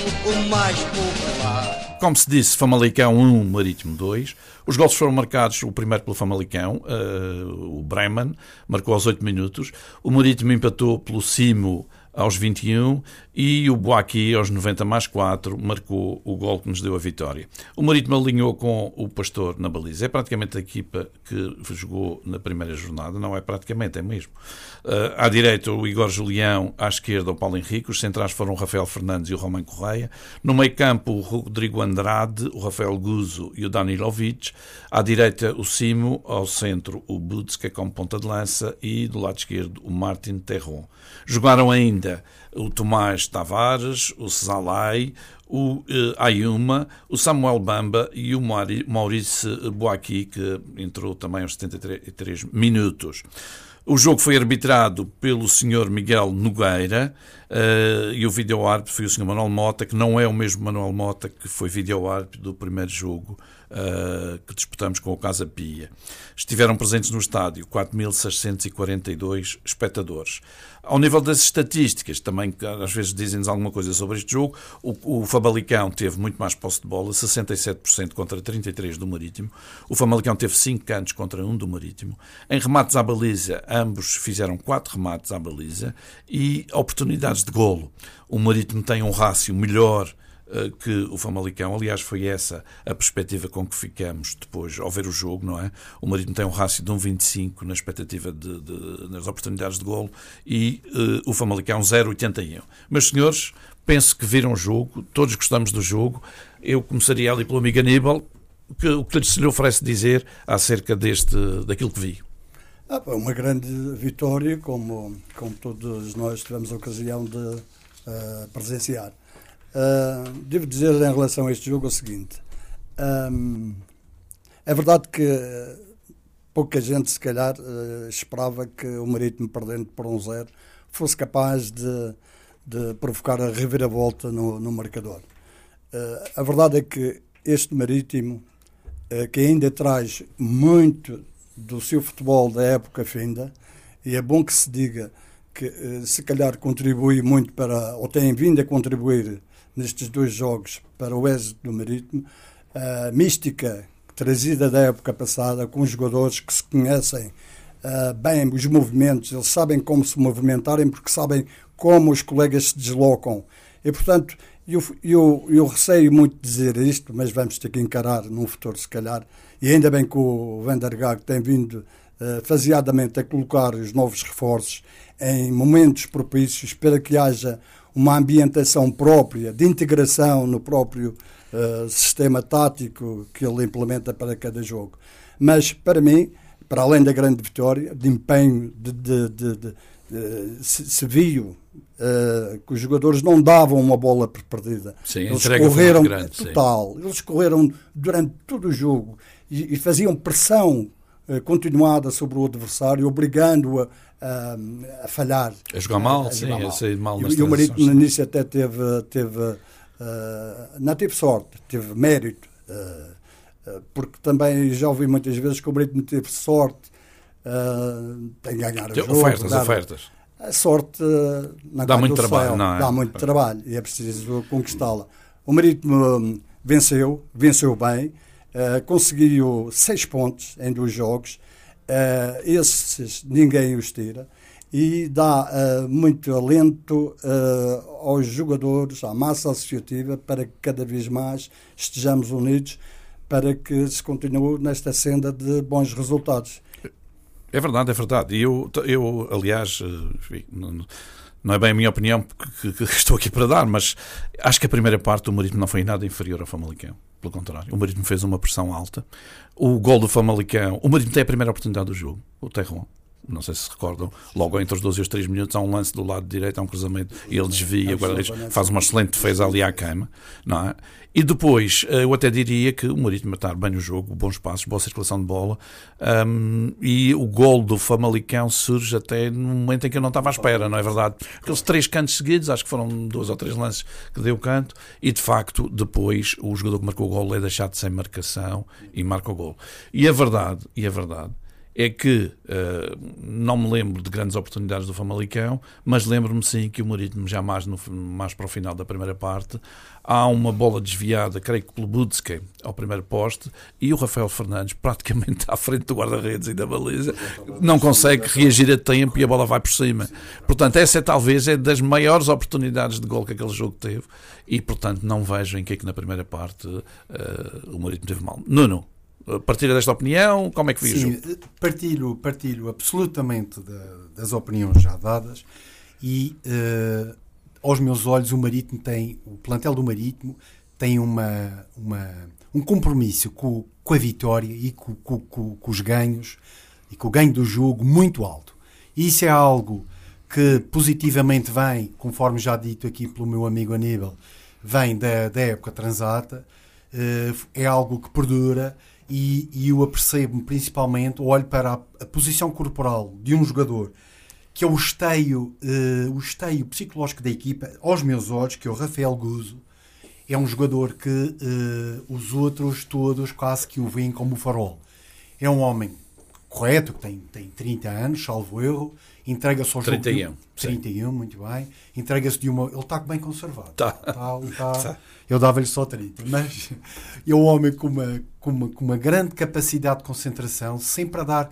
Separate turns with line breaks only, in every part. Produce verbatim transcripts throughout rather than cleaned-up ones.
O mais popular.
Como se disse, Famalicão um, Marítimo dois. Os gols foram marcados, o primeiro pelo Famalicão, uh, o Bremen, marcou aos oito minutos. O Marítimo empatou pelo Simo aos vinte e um e o Boaqui, aos noventa mais quatro, marcou o gol que nos deu a vitória. O Marítimo alinhou com o Pastor na baliza. É praticamente a equipa que jogou na primeira jornada, não é praticamente, é mesmo. Uh, à direita o Igor Julião, à esquerda o Paulo Henrique, os centrais foram o Rafael Fernandes e o Román Correia. No meio campo o Rodrigo Andrade, o Rafael Guzo e o Danilovic. À direita o Simo, ao centro o Budska como ponta de lança e do lado esquerdo o Martin Terron. Jogaram ainda o Tomás Tavares, o Zalai, o eh, Ayuma, o Samuel Bamba e o Maurice Boaqui, que entrou também aos setenta e três minutos. O jogo foi arbitrado pelo senhor Miguel Nogueira uh, e o vídeo-árbitro foi o senhor Manuel Mota, que não é o mesmo Manuel Mota que foi vídeo-árbitro do primeiro jogo uh, que disputamos com o Casa Pia. Estiveram presentes no estádio quatro mil seiscentos e quarenta e dois espectadores. Ao nível das estatísticas, também às vezes dizem-nos alguma coisa sobre este jogo, o, o Famalicão teve muito mais posse de bola, sessenta e sete por cento contra trinta e três por cento do Marítimo. O Famalicão teve cinco cantos contra um do Marítimo. Em remates à baliza, ambos fizeram quatro remates à baliza e oportunidades de golo. O Marítimo tem um rácio melhor que o Famalicão, aliás foi essa a perspectiva com que ficamos depois ao ver o jogo, não é? O Marítimo tem um rácio de um vírgula vinte e cinco na expectativa de, de, nas oportunidades de golo e uh, o Famalicão zero vírgula oitenta e um. Meus senhores, penso que viram o jogo, todos gostamos do jogo. Eu começaria ali pelo amigo Aníbal, que, o que se lhe oferece dizer acerca deste, daquilo que vi.
Ah, uma grande vitória, como, como todos nós tivemos a ocasião de uh, presenciar. Uh, devo dizer em relação a este jogo o seguinte: um, é verdade que pouca gente se calhar uh, esperava que o Marítimo, perdendo por um zero, fosse capaz de, de provocar a reviravolta no, no marcador. Uh, a verdade é que este Marítimo, uh, que ainda traz muito do seu futebol da época finda, e é bom que se diga que uh, se calhar contribui muito para, ou tem vindo a contribuir nestes dois jogos para o êxito do Marítimo, a mística trazida da época passada, com jogadores que se conhecem uh, bem os movimentos, eles sabem como se movimentarem porque sabem como os colegas se deslocam. E, portanto, eu, eu, eu receio muito dizer isto, mas vamos ter que encarar num futuro, se calhar, e ainda bem que o Van der Gaag tem vindo uh, faseadamente a colocar os novos reforços em momentos propícios para que haja uma ambientação própria, de integração no próprio uh, sistema tático que ele implementa para cada jogo. Mas, para mim, para além da grande vitória, de empenho, de, de, de, de, de, se, se viu uh, que os jogadores não davam uma bola por perdida.
Sim,
eles correram grande, total, sim. Eles correram durante todo o jogo e, e faziam pressão uh, continuada sobre o adversário, obrigando-o a A, a falhar,
a jogar mal, a, a jogar sim, mal. A sair mal nas
e, e o Marítimo no início até teve, teve uh, não teve sorte, teve mérito, uh, uh, porque também já ouvi muitas vezes que o Marítimo teve sorte uh, em ganhar o jogo.
Ofertas,
dar,
ofertas.
A sorte uh, não
dá muito trabalho,
céu,
não é?
Dá muito trabalho e é preciso conquistá-la. O Marítimo um, venceu, venceu bem, uh, conseguiu seis pontos em dois jogos. Uh, esses ninguém os tira e dá uh, muito alento uh, aos jogadores, à massa associativa, para que cada vez mais estejamos unidos para que se continue nesta senda de bons resultados.
É verdade, é verdade. E eu, eu aliás, enfim, não, não é bem a minha opinião que, que estou aqui para dar, mas acho que a primeira parte do Marítimo não foi em nada inferior ao Famalicão. Pelo contrário, o Marítimo fez uma pressão alta. O gol do Famalicão, o Marítimo tem a primeira oportunidade do jogo, o Terron. Não sei se se recordam, logo entre os doze e os três minutos há um lance do lado direito, há um cruzamento e ele desvia, agora faz uma excelente defesa ali à cama, não é? E depois, eu até diria que o Marítimo está bem no jogo, bons passos, boa circulação de bola, um, e o gol do Famalicão surge até no momento em que eu não estava à espera, não é verdade? Aqueles três cantos seguidos, acho que foram dois ou três lances que deu canto, e de facto depois o jogador que marcou o gol é deixado sem marcação e marca o gol. E a verdade, e a verdade é que uh, não me lembro de grandes oportunidades do Famalicão, mas lembro-me sim que o Marítimo, já mais, no, mais para o final da primeira parte, há uma bola desviada, creio que pelo Budske, ao primeiro poste, e o Rafael Fernandes, praticamente à frente do guarda-redes e da baliza, não consegue reagir a tempo e a bola vai por cima. Portanto, essa é talvez é das maiores oportunidades de gol que aquele jogo teve, e portanto não vejo em que é que na primeira parte uh, o Marítimo teve mal. Nuno, partilha desta opinião, como é que viu o jogo?
Partilho, partilho absolutamente da, das opiniões já dadas e uh, aos meus olhos o Marítimo tem, o plantel do Marítimo tem uma, uma, um compromisso com, com a vitória e com, com, com, com os ganhos e com o ganho do jogo muito alto. E isso é algo que positivamente vem, conforme já dito aqui pelo meu amigo Aníbal, vem da, da época transata, uh, é algo que perdura. E, e eu apercebo-me principalmente, olho para a, a posição corporal de um jogador que é o esteio, uh, o esteio psicológico da equipa, aos meus olhos, que é o Rafael Guzo. É um jogador que uh, os outros todos quase que o veem como o farol. É um homem correto, que tem, tem trinta anos, salvo erro, entrega-se ao jogo...
trinta e um.
trinta e um, muito bem. Entrega-se de uma... Ele está bem conservado.
Tá.
Tá, tá, eu dava-lhe só trinta. Mas é um homem com uma, com, uma, com uma grande capacidade de concentração, sempre a dar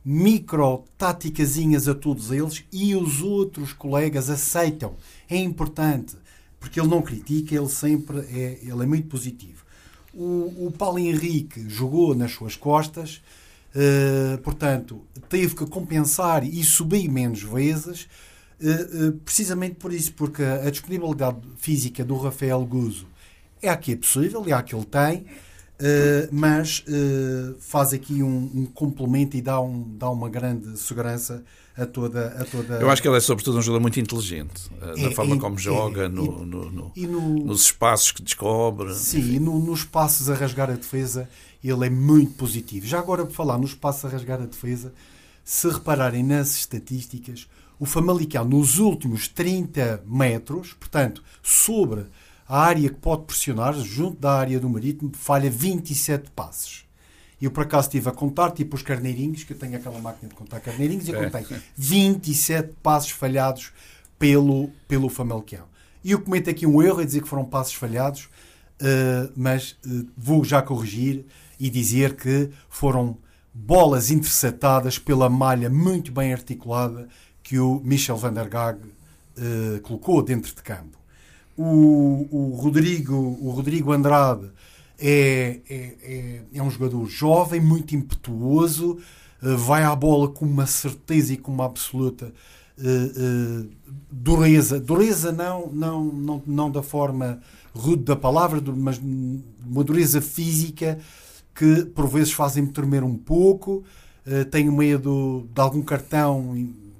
micro-táticazinhas a todos eles e os outros colegas aceitam. É importante, porque ele não critica, ele sempre é, ele é muito positivo. O, o Paulo Henrique jogou nas suas costas, uh, portanto, teve que compensar e subir menos vezes, uh, uh, precisamente por isso, porque a disponibilidade física do Rafael Guzo é a que é possível, é a que ele tem, uh, mas uh, faz aqui um, um complemento e dá, um, dá uma grande segurança a toda, a toda...
Eu acho que ele é sobretudo um jogador muito inteligente, uh, na
é,
forma
é,
como joga,
é,
no, no, no,
e no,
nos espaços que descobre.
Sim, e no, nos passos a rasgar a defesa ele é muito positivo. Já agora, por falar nos passos a rasgar a defesa, se repararem nas estatísticas, o Famalicão nos últimos trinta metros, portanto, sobre a área que pode pressionar, junto da área do Marítimo, falha vinte e sete passes. Eu, por acaso, estive a contar, tipo os carneirinhos, que eu tenho aquela máquina de contar carneirinhos, e eu contei vinte e sete passes falhados pelo, pelo Famalicão. E eu comento aqui um erro, é dizer que foram passes falhados, uh, mas uh, vou já corrigir e dizer que foram bolas interceptadas pela malha muito bem articulada que o Michel van der Gaag uh, colocou dentro de campo. O, o, Rodrigo, o Rodrigo Andrade é, é, é, é um jogador jovem, muito impetuoso, uh, vai à bola com uma certeza e com uma absoluta uh, uh, dureza. Dureza não, não, não, não da forma rude da palavra, mas uma dureza física que por vezes fazem-me tremer um pouco. Uh, tenho medo de algum cartão...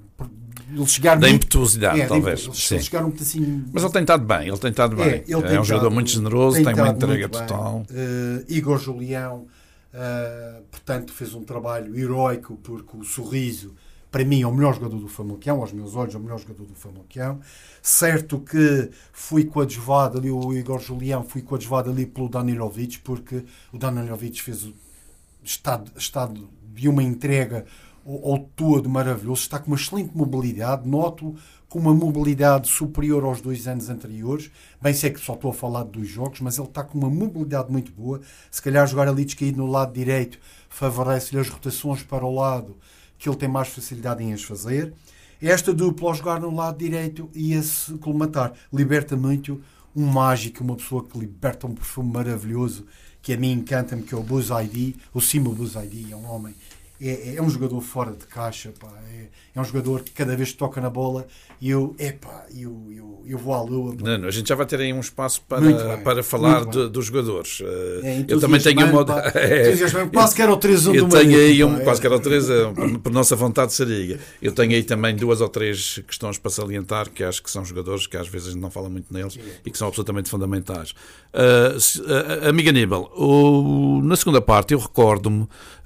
Ele chegar
da
muito,
impetuosidade,
é,
talvez.
Ele
Sim.
Chegar um assim,
Mas ele tem estado bem, ele tem estado bem.
É,
é um jogador muito generoso, tem, tem uma entrega total.
Uh, Igor Julião, uh, portanto, fez um trabalho heroico, porque o Sorriso, para mim, é o melhor jogador do Famalicão, aos meus olhos, é o melhor jogador do Famalicão. Certo que fui coadjuvado ali, o Igor Julião, fui coadjuvado ali pelo Danilovic, porque o Danilovic fez o estado, estado de uma entrega ao todo maravilhoso, está com uma excelente mobilidade, noto com uma mobilidade superior aos dois anos anteriores, bem sei que só estou a falar de dois jogos, mas ele está com uma mobilidade muito boa, se calhar jogar ali descaído no lado direito favorece-lhe as rotações para o lado que ele tem mais facilidade em as fazer. Esta dupla ao jogar no lado direito ia-se colmatar, liberta muito um mágico, uma pessoa que liberta um perfume maravilhoso, que a mim encanta-me, que é o Buzz I D, o Simo Buzz I D, é um homem É, é um jogador fora de caixa, pá. É, é um jogador que cada vez que toca na bola eu, epá, eu, eu, eu vou à lua.
Não, não, a gente já vai ter aí um espaço para, para falar de, dos jogadores. É, eu também tenho uma...
Pá, é, quase que era o três a um
eu
do
tenho aí um,
pá,
quase
é.
que era o três a um, por, por nossa vontade seria. Eu tenho aí também duas ou três questões para salientar, que acho que são jogadores que às vezes a gente não fala muito neles e que são absolutamente fundamentais. Uh, uh, amigo Aníbal, o, na segunda parte eu recordo-me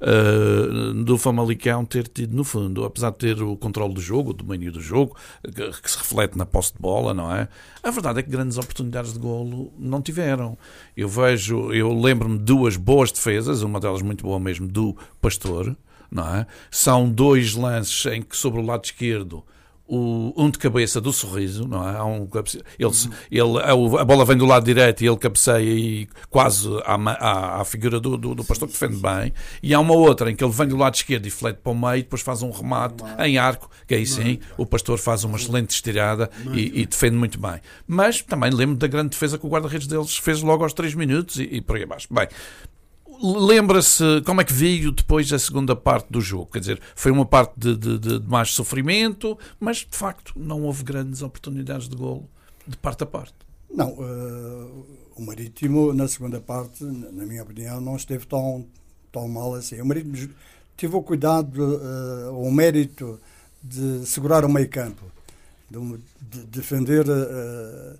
uh, do Famalicão ter tido, no fundo, apesar de ter o controle do jogo, o domínio do jogo, que, que se reflete na posse de bola, não é? A verdade é que grandes oportunidades de golo não tiveram. Eu vejo, eu lembro-me de duas boas defesas, uma delas muito boa mesmo, do Pastor, não é? São dois lances em que sobre o lado esquerdo O, um de cabeça do Sorriso, não é? Há um, ele, ele, a bola vem do lado direito e ele cabeceia e quase à, à, à figura do, do, do Pastor, que defende bem. E há uma outra em que ele vem do lado esquerdo e flete para o meio, depois faz um remate em arco, que aí sim o Pastor faz uma excelente estirada e, e defende muito bem. Mas também lembro da grande defesa que o guarda-redes deles fez logo aos três minutos e, e por aí abaixo. Bem, lembra-se como é que veio depois a segunda parte do jogo? Quer dizer, foi uma parte de, de, de mais sofrimento, mas de facto não houve grandes oportunidades de golo de parte a parte.
Não, uh, o Marítimo na segunda parte, na minha opinião, não esteve tão, tão mal assim. O Marítimo teve o cuidado, uh, o mérito de segurar o meio campo, de, de defender uh,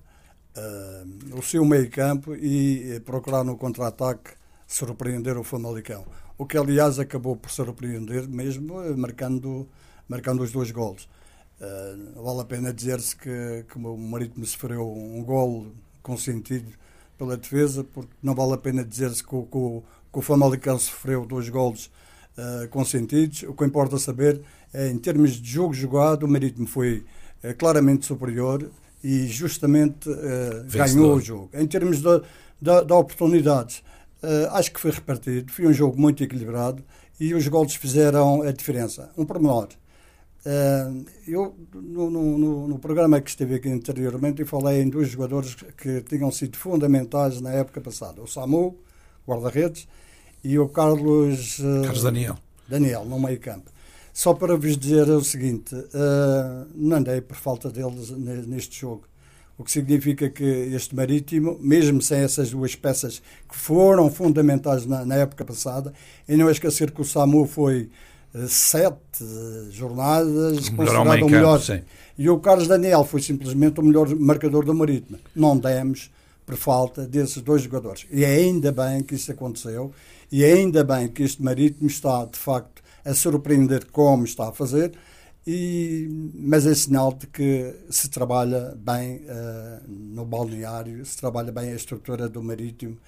uh, o seu meio campo e procurar no contra-ataque surpreender o Famalicão. O que, aliás, acabou por surpreender mesmo, marcando, marcando os dois golos. Uh, vale a pena dizer-se que, que o Marítimo sofreu um golo consentido pela defesa, porque não vale a pena dizer-se que, que, que o Famalicão sofreu dois golos uh, consentidos. O que importa saber é, em termos de jogo jogado, o Marítimo foi uh, claramente superior e justamente uh, ganhou o jogo. Em termos de, de, de oportunidades, Uh, acho que foi repartido, foi um jogo muito equilibrado e os golos fizeram a diferença. Um pormenor. Uh, eu, no, no, no programa que estive aqui anteriormente, eu falei em dois jogadores que tinham sido fundamentais na época passada. O Samu, guarda-redes, e o Carlos, uh,
Carlos Daniel.
Daniel, no meio campo. Só para vos dizer o seguinte, uh, não andei por falta deles neste jogo. O que significa que este Marítimo, mesmo sem essas duas peças que foram fundamentais na, na época passada, e não esquecer que o Samu foi uh, sete uh, jornadas considerado o melhor. Campo, e o Carlos Daniel foi simplesmente o melhor marcador do Marítimo. Não demos por falta desses dois jogadores. E ainda bem que isso aconteceu, e ainda bem que este Marítimo está, de facto, a surpreender como está a fazer. E, mas é sinal de que se trabalha bem uh, no balneário, se trabalha bem a estrutura do Marítimo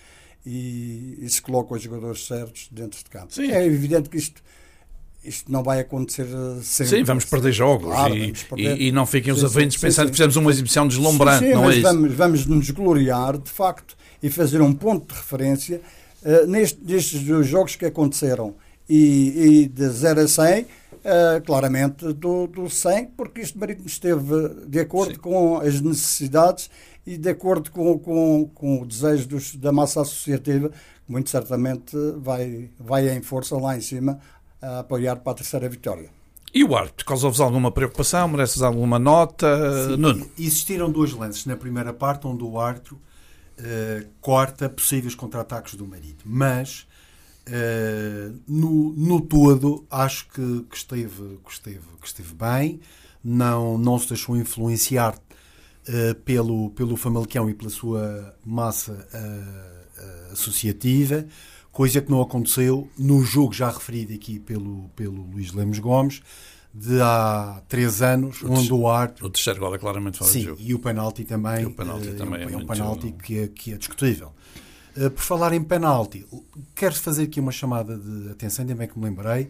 e, e se coloca os jogadores certos dentro de campo. Sim. É evidente que isto, isto não vai acontecer sempre.
Sim, vamos perder jogos claro, e, perder. E, e não fiquem os ouvintes pensando sim, que fizemos uma exibição deslumbrante,
sim, sim,
não
mas
é isso?
Vamos, vamos nos gloriar, de facto, e fazer um ponto de referência uh, neste, nestes dois jogos que aconteceram e, e de zero a cem, Uh, claramente do, do cem, porque este Marítimo esteve de acordo Sim. com as necessidades e de acordo com, com, com o desejo dos, da massa associativa, que muito certamente vai, vai em força lá em cima a apoiar para a terceira vitória.
E o árbitro? Causou-vos alguma preocupação? Mereces alguma nota?
Sim,
Nuno?
Existiram dois lances na primeira parte onde o árbitro uh, corta possíveis contra-ataques do Marítimo, mas Uh, no, no todo acho que, que, esteve, que, esteve, que esteve bem, não, não se deixou influenciar uh, pelo, pelo Famalicão e pela sua massa uh, uh, associativa, coisa que não aconteceu no jogo já referido aqui pelo, pelo Luís Lemos Gomes de há três anos, o onde o árbitro...
O terceiro gol é claramente fora
sim,
de jogo.
E o penalti também,
o penalti
uh,
também é,
é um
muito
penalti que é, que é discutível. Uh, por falar em penalti, quero fazer aqui uma chamada de atenção, ainda bem que me lembrei,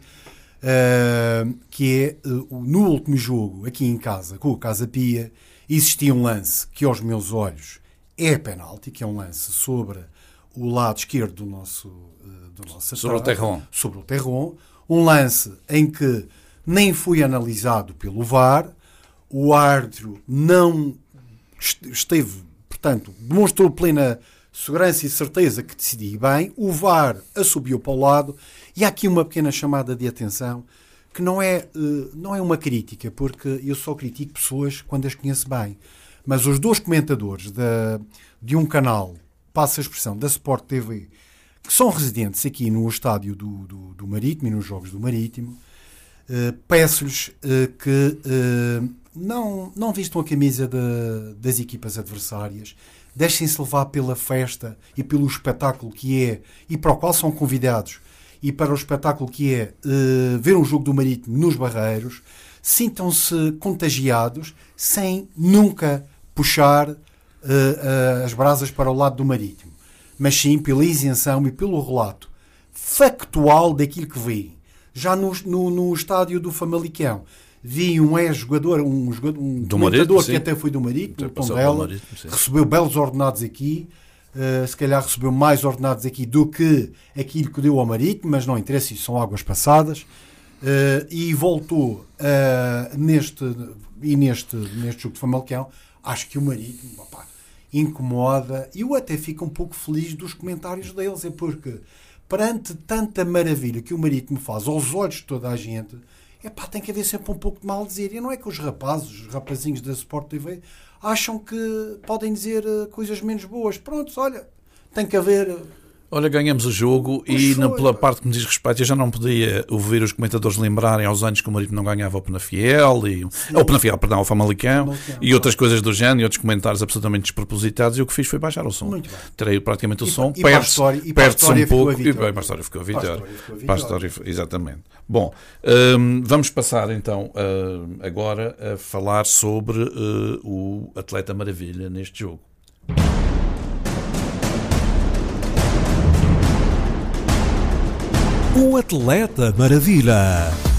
uh, que é, uh, no último jogo, aqui em casa, com o Casa Pia, existia um lance que, aos meus olhos, é penalti, que é um lance sobre o lado esquerdo do nosso... Uh, do nosso
sobre o Terron.
Sobre o Terron. Um lance em que nem foi analisado pelo V A R, o árbitro não esteve, portanto, demonstrou plena segurança e certeza que decidia bem, o V A R assobiou para o lado, e há aqui uma pequena chamada de atenção, que não é, não é uma crítica, porque eu só critico pessoas quando as conheço bem, mas os dois comentadores de, de um canal, passa a expressão, da Sport T V, que são residentes aqui no estádio do, do, do Marítimo e nos jogos do Marítimo, uh, peço-lhes uh, que uh, não, não vistam a camisa de, das equipas adversárias, deixem-se levar pela festa e pelo espetáculo que é, e para o qual são convidados, e para o espetáculo que é uh, ver um jogo do Marítimo nos Barreiros, sintam-se contagiados sem nunca puxar uh, uh, as brasas para o lado do Marítimo, mas sim pela isenção e pelo relato factual daquilo que vêem. Já no, no, no estádio do Famalicão vi um ex-jogador, um, jogador, um
do
comentador
Marítimo,
que até foi do Marítimo, o Tondela,
Marítimo,
recebeu belos ordenados aqui, uh, se calhar recebeu mais ordenados aqui do que aquilo que deu ao Marítimo, mas não interessa, isso são águas passadas, uh, e voltou uh, neste, e neste, neste jogo de Famalicão. Acho que o Marítimo, opa, incomoda, e eu até fico um pouco feliz dos comentários deles, é porque perante tanta maravilha que o Marítimo faz aos olhos de toda a gente, epá, tem que haver sempre um pouco de mal dizer. E não é que os rapazes, os rapazinhos da Sport T V, acham que podem dizer coisas menos boas. Pronto, olha, tem que haver...
Olha, ganhamos o jogo
Pois
e
foi.
na, pela parte que me diz respeito, eu já não podia ouvir os comentadores lembrarem aos anos que o Marítimo não ganhava o Penafiel, e, ou Penafiel, perdão, o Famalicão,
Famalicão,
e outras coisas do género, e outros comentários absolutamente despropositados, e o que fiz foi baixar o som.
Muito bem.
Terei praticamente o
E
som,
pa- e para a
perde-se
história- e para a
perde-se
história
um
ficou a
pouco, e
vitória.
bem, para a história ficou a
Para a
vitória.
história ficou a
Para a
vitória.
história, exatamente. Bom, hum, vamos passar então hum, agora a falar sobre hum, o atleta maravilha neste jogo.
O atleta maravilha.